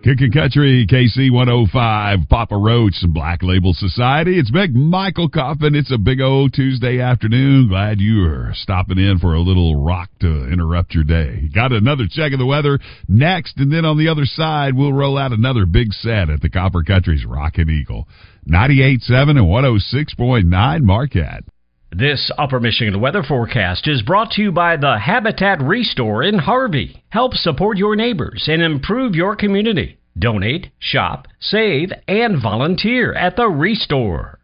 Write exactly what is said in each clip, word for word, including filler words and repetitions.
Kickin' Country, K C one oh five, Papa Roach, Black Label Society. It's Big Michael Coffin. It's a big old Tuesday afternoon. Glad you are stopping in for a little rock to interrupt your day. Got another check of the weather next, and then on the other side, we'll roll out another big set at the Copper Country's Rockin' Eagle. ninety-eight point seven and one oh six point nine Marquette. This Upper Michigan weather forecast is brought to you by the Habitat Restore in Harvey. Help support your neighbors and improve your community. Donate, shop, save, and volunteer at the Restore.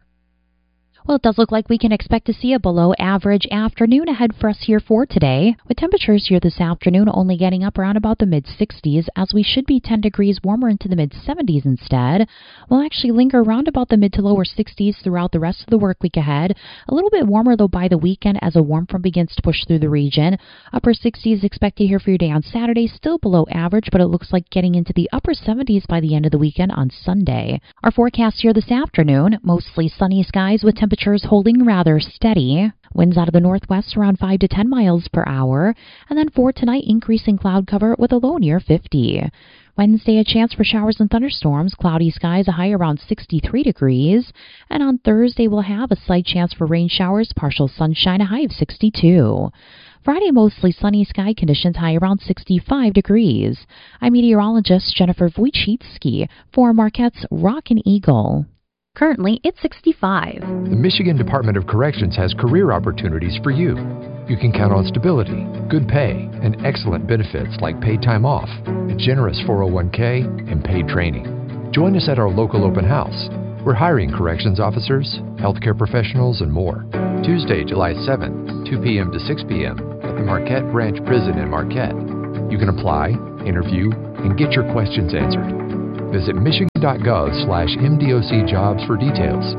Well, it does look like we can expect to see a below average afternoon ahead for us here for today, with temperatures here this afternoon only getting up around about the mid sixties, as we should be ten degrees warmer into the mid seventies instead. We'll actually linger around about the mid to lower sixties throughout the rest of the work week ahead. A little bit warmer, though, by the weekend as a warm front begins to push through the region. Upper sixties expected here for your day on Saturday, still below average, but it looks like getting into the upper seventies by the end of the weekend on Sunday. Our forecast here this afternoon, mostly sunny skies with temperatures Temperatures holding rather steady. Winds out of the northwest around five to ten miles per hour. And then for tonight, increasing cloud cover with a low near fifty. Wednesday, a chance for showers and thunderstorms. Cloudy skies, a high around sixty-three degrees. And on Thursday, we'll have a slight chance for rain showers, partial sunshine, a high of sixty-two. Friday, mostly sunny sky conditions, high around sixty-five degrees. I'm meteorologist Jennifer Wojcicki for Marquette's Rockin' Eagle. Currently, it's sixty-five. The Michigan Department of Corrections has career opportunities for you. You can count on stability, good pay, and excellent benefits like paid time off, a generous four oh one k, and paid training. Join us at our local open house. We're hiring corrections officers, healthcare professionals, and more. Tuesday, July seventh, two p.m. to six p.m. at the Marquette Branch Prison in Marquette. You can apply, interview, and get your questions answered. Visit michigan.gov slash MDOC jobs for details.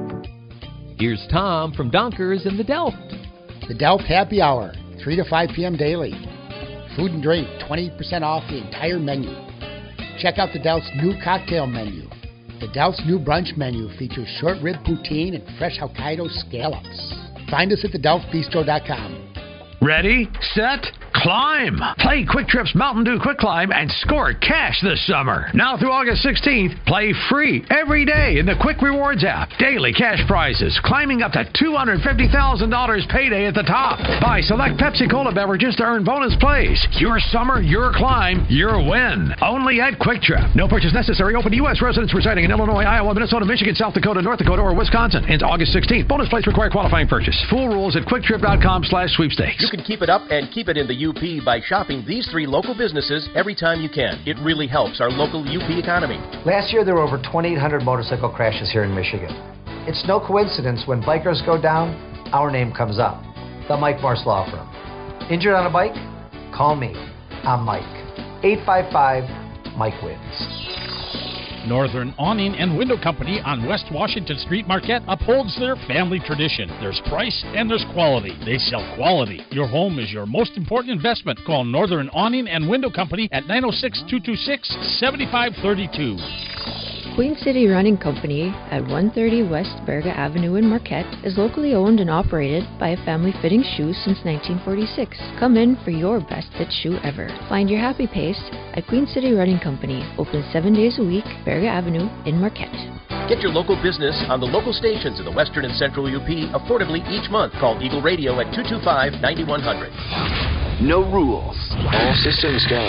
Here's Tom from Donkers in the Delft. The Delft Happy Hour, three to five p.m. daily. Food and drink, twenty percent off the entire menu. Check out the Delft's new cocktail menu. The Delft's new brunch menu features short rib poutine and fresh Hokkaido scallops. Find us at the delft bistro dot com. Ready, set, climb. Play Quick Trip's Mountain Dew Quick Climb and score cash this summer. Now through August sixteenth, play free every day in the Quick Rewards app. Daily cash prizes, climbing up to two hundred fifty thousand dollars payday at the top. Buy select Pepsi Cola beverages to earn bonus plays. Your summer, your climb, your win. Only at Quick Trip. No purchase necessary. Open to U S residents residing in Illinois, Iowa, Minnesota, Michigan, South Dakota, North Dakota, or Wisconsin. Ends August sixteenth. Bonus plays require qualifying purchase. Full rules at quick trip dot com slash sweepstakes. You can keep it up and keep it in the U P by shopping these three local businesses every time you can. It really helps our local U P economy. Last year, there were over twenty-eight hundred motorcycle crashes here in Michigan. It's no coincidence when bikers go down, our name comes up. The Mike Morse Law Firm. Injured on a bike? Call me. I'm Mike. eight five five, Mike wins. Northern Awning and Window Company on West Washington Street, Marquette upholds their family tradition. There's price and there's quality. They sell quality. Your home is your most important investment. Call Northern Awning and Window Company at nine oh six, two two six, seven five three two. Queen City Running Company at one thirty West Berga Avenue in Marquette is locally owned and operated by a family fitting shoes since nineteen forty-six. Come in for your best fit shoe ever. Find your happy pace at Queen City Running Company, open seven days a week, Berga Avenue in Marquette. Get your local business on the local stations in the western and central U P affordably each month. Call Eagle Radio at two two five, nine one zero zero. No rules. All systems go.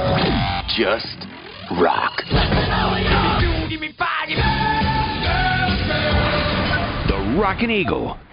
Just rock. The Rockin' Eagle